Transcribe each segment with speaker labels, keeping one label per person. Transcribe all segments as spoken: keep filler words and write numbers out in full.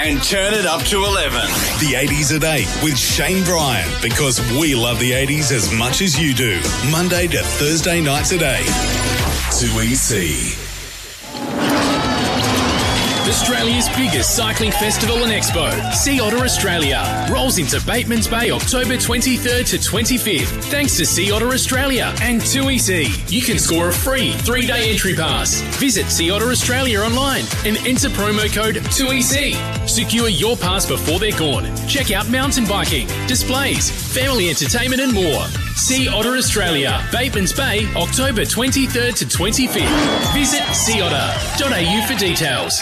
Speaker 1: and turn it up to eleven.
Speaker 2: The eighties at eight with Shane Bryan, because we love the eighties as much as you do. Monday to Thursday nights at eight. two E C.
Speaker 3: Australia's biggest cycling festival and expo, Sea Otter Australia, rolls into Batemans Bay October twenty-third to twenty-fifth. Thanks to Sea Otter Australia and two E C. You can score a free three-day entry pass. Visit Sea Otter Australia online and enter promo code two E C. Secure your pass before they're gone. Check out mountain biking, displays, family entertainment and more. Sea Otter Australia, Batemans Bay, October twenty-third to twenty-fifth. Visit sea otter dot a u for details.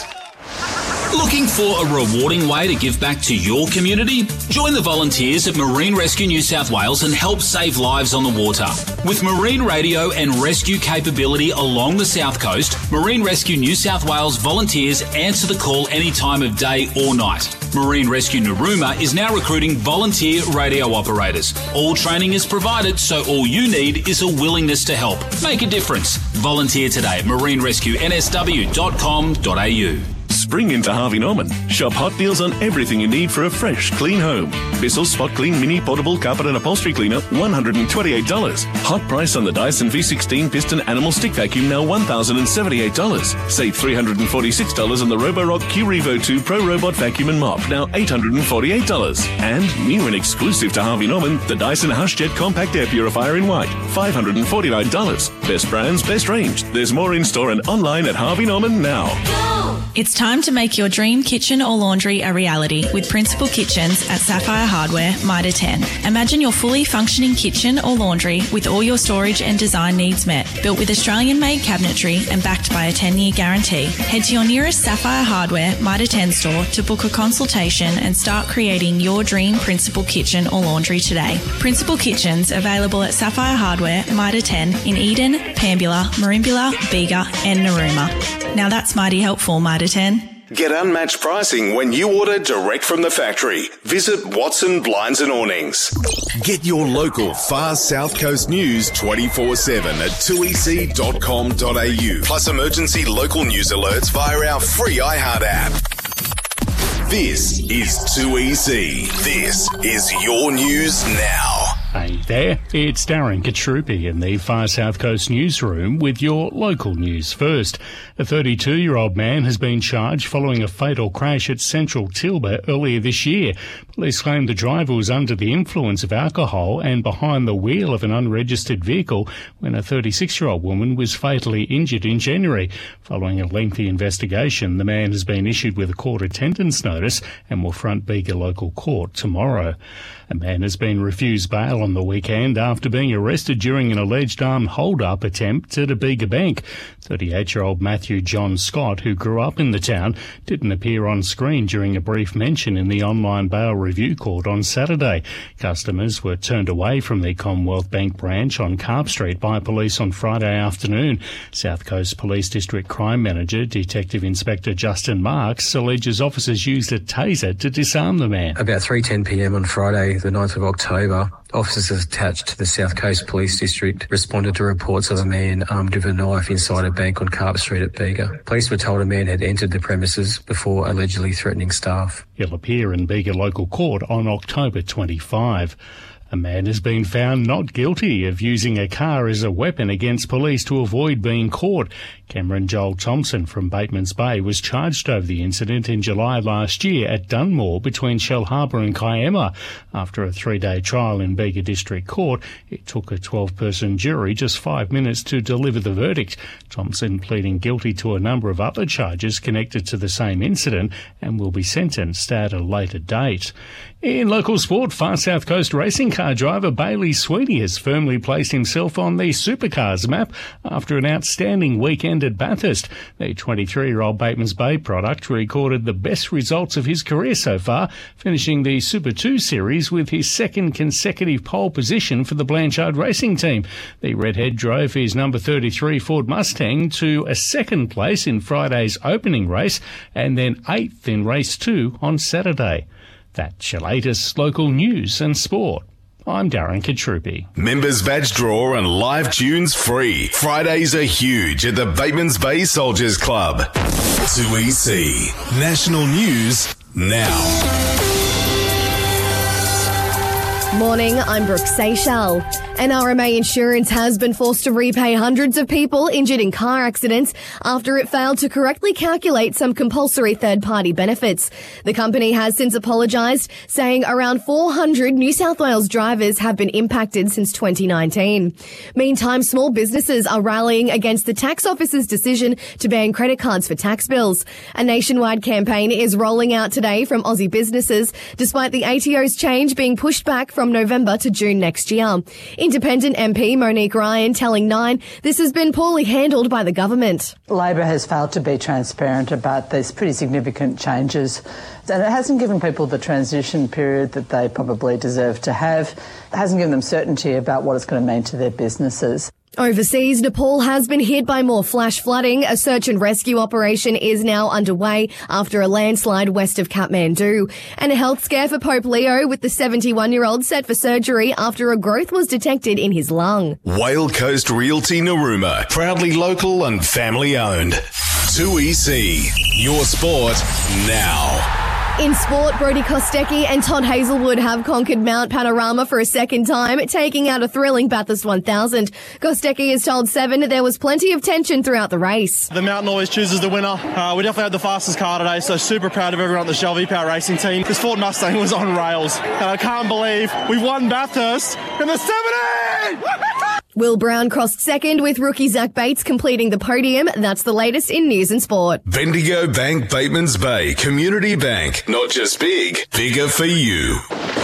Speaker 4: Looking for a rewarding way to give back to your community? Join the volunteers at Marine Rescue New South Wales and help save lives on the water. With marine radio and rescue capability along the south coast, Marine Rescue New South Wales volunteers answer the call any time of day or night. Marine Rescue Narooma is now recruiting volunteer radio operators. All training is provided, so all you need is a willingness to help. Make a difference. Volunteer today at marine rescue n s w dot com dot a u.
Speaker 5: Spring into Harvey Norman. Shop hot deals on everything you need for a fresh, clean home. Bissell Spot Clean Mini Portable Carpet and Upholstery Cleaner, one hundred twenty-eight dollars. Hot price on the Dyson V sixteen Piston Animal Stick Vacuum, now one thousand seventy-eight dollars. Save three hundred forty-six dollars on the Roborock Q Revo two Pro Robot Vacuum and Mop, now eight hundred forty-eight dollars. And new and exclusive to Harvey Norman, the Dyson HushJet Compact Air Purifier in white, five hundred forty-nine dollars. Best brands, best range. There's more in store and online at Harvey Norman now.
Speaker 6: It's time to make your dream kitchen or laundry a reality with Principal Kitchens at Sapphire Hardware, Mitre ten. Imagine your fully functioning kitchen or laundry with all your storage and design needs met. Built with Australian-made cabinetry and backed by a ten-year guarantee. Head to your nearest Sapphire Hardware, Mitre ten store to book a consultation and start creating your dream Principal kitchen or laundry today. Principal Kitchens available at Sapphire Hardware, Mitre ten in Eden, Pambula, Merimbula, Bega and Narooma. Now that's mighty helpful, Mitre ten.
Speaker 2: Get unmatched pricing when you order direct from the factory. Visit Watson Blinds and Awnings. Get your local far South Coast news twenty-four seven at two e c dot com dot a u. Plus emergency local news alerts via our free iHeart app. This is two E C. This is your news now.
Speaker 7: Hey there, it's Darren Katrupi in the Far South Coast newsroom with your local news first. A thirty-two-year-old man has been charged following a fatal crash at Central Tilba earlier this year. Police claim the driver was under the influence of alcohol and behind the wheel of an unregistered vehicle when a thirty-six-year-old woman was fatally injured in January. Following a lengthy investigation, the man has been issued with a court attendance notice and will front Bega Local Court tomorrow. A man has been refused bail on the weekend after being arrested during an alleged armed hold-up attempt at a Bega bank. thirty-eight-year-old Matthew John Scott, who grew up in the town, didn't appear on screen during a brief mention in the online bail review court on Saturday. Customers were turned away from the Commonwealth Bank branch on Carp Street by police on Friday afternoon. South Coast Police District Crime Manager, Detective Inspector Justin Marks, alleges officers used a taser to disarm the man.
Speaker 8: About three ten p m on Friday, the ninth of October, officers attached to the South Coast Police District responded to reports of a man armed with a knife inside a bank on Carp Street at Bega. Police were told a man had entered the premises before allegedly threatening staff.
Speaker 7: He'll appear in Bega Local Court on October twenty-fifth. A man has been found not guilty of using a car as a weapon against police to avoid being caught. Cameron Joel Thompson from Batemans Bay was charged over the incident in July last year at Dunmore between Shellharbour and Kiama. After a three-day trial in Bega District Court, it took a twelve-person jury just five minutes to deliver the verdict. Thompson pleading guilty to a number of other charges connected to the same incident and will be sentenced at a later date. In local sport, Far South Coast racing car driver Bailey Sweeney has firmly placed himself on the supercars map after an outstanding weekend at Bathurst. The twenty-three-year-old Batemans Bay product recorded the best results of his career so far, finishing the Super two Series with his second consecutive pole position for the Blanchard Racing Team. The redhead drove his number thirty-three Ford Mustang to a second place in Friday's opening race and then eighth in race two on Saturday. That's your latest local news and sport. I'm Darren Katrupi.
Speaker 2: Members badge draw and live tunes free. Fridays are huge at the Batemans Bay Soldiers Club. two E C National News now.
Speaker 1: Morning, I'm Brooke Seychelles. N R M A Insurance has been forced to repay hundreds of people injured in car accidents after it failed to correctly calculate some compulsory third-party benefits. The company has since apologised, saying around four hundred New South Wales drivers have been impacted since twenty nineteen. Meantime, small businesses are rallying against the tax office's decision to ban credit cards for tax bills. A nationwide campaign is rolling out today from Aussie businesses, despite the A T O's change being pushed back from November to June next year. Independent M P Monique Ryan telling Nine this has been poorly handled by the government.
Speaker 9: Labor has failed to be transparent about these pretty significant changes, and it hasn't given people the transition period that they probably deserve to have. It hasn't given them certainty about what it's going to mean to their businesses.
Speaker 1: Overseas, Nepal has been hit by more flash flooding. A search and rescue operation is now underway after a landslide west of Kathmandu. And a health scare for Pope Leo, with the seventy-one-year-old set for surgery after a growth was detected in his lung.
Speaker 2: Whale Coast Realty Narooma, proudly local and family owned. two E C, your sport now.
Speaker 1: In sport, Brodie Kostecki and Todd Hazelwood have conquered Mount Panorama for a second time, taking out a thrilling Bathurst one thousand. Kostecki has told Seven there was plenty of tension throughout the race.
Speaker 10: The mountain always chooses the winner. Uh, we definitely had the fastest car today, so super proud of everyone at the Shell V-Power Racing team. This Ford Mustang was on rails, and I can't believe we won Bathurst in the seventy!
Speaker 1: Will Brown crossed second, with rookie Zach Bates completing the podium. That's the latest in news and sport.
Speaker 2: Bendigo Bank, Batemans Bay, Community Bank. Not just big, bigger for you.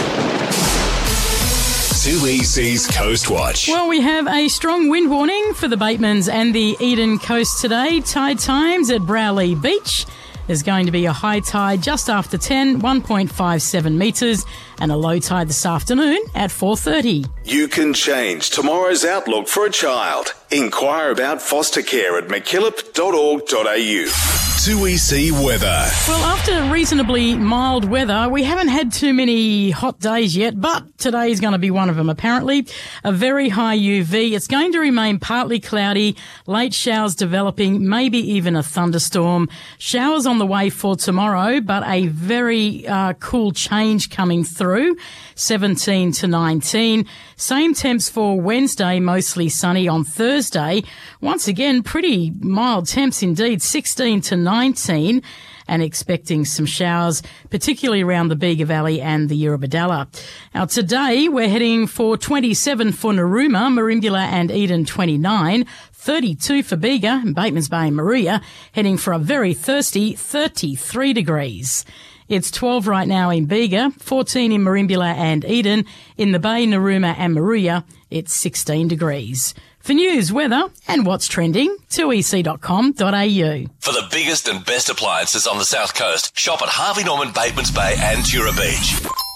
Speaker 2: two E C's Coast Watch.
Speaker 11: Well, we have a strong wind warning for the Batemans and the Eden Coast today. Tide times at Browley Beach. There's going to be a high tide just after ten, one point five seven metres, and a low tide this afternoon at four thirty.
Speaker 2: You can change tomorrow's outlook for a child. Inquire about foster care at mckillop dot org dot a u. two E C weather.
Speaker 11: Well, after reasonably mild weather, we haven't had too many hot days yet, but today is going to be one of them, apparently. A very high U V. It's going to remain partly cloudy, late showers developing, maybe even a thunderstorm. Showers on the way for tomorrow, but a very uh, cool change coming through, seventeen to nineteen. Same temps for Wednesday, mostly sunny. On Thursday, once again, pretty mild temps indeed, sixteen to nineteen, and expecting some showers, particularly around the Bega Valley and the Eurobodalla. Now, today we're heading for twenty-seven for Narooma, Merimbula and Eden twenty-nine, thirty-two for Bega and Batemans Bay and Maria, heading for a very thirsty thirty-three degrees. It's twelve right now in Bega, fourteen in Merimbula and Eden. In the Bay, Narooma and Maria, it's sixteen degrees. For news, weather and what's trending, two E C dot com dot a u.
Speaker 2: For the biggest and best appliances on the South Coast, shop at Harvey Norman, Batemans Bay and Tura Beach.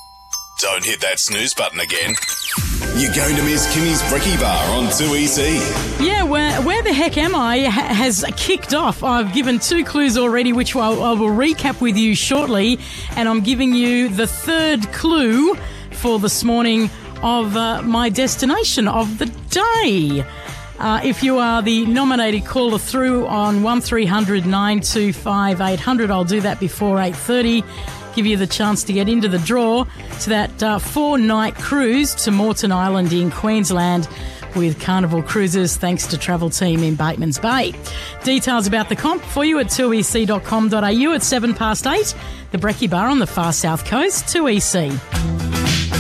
Speaker 2: Don't hit that snooze button again. You're going to miss Kimmy's Brekkie Bar on two E C.
Speaker 11: Yeah, where, where the heck am I ha- has kicked off. I've given two clues already, which I'll, I will recap with you shortly. And I'm giving you the third clue for this morning of uh, my destination of the day. Uh, if you are the nominated caller through on one three hundred nine two five eight hundred, I'll do that before eight thirty. Give you the chance to get into the draw to that uh, four-night cruise to Moreton Island in Queensland with Carnival Cruises, thanks to Travel Team in Batemans Bay. Details about the comp for you at two e c dot com dot a u at seven past eight. The Brekkie Bar on the far south coast, two E C.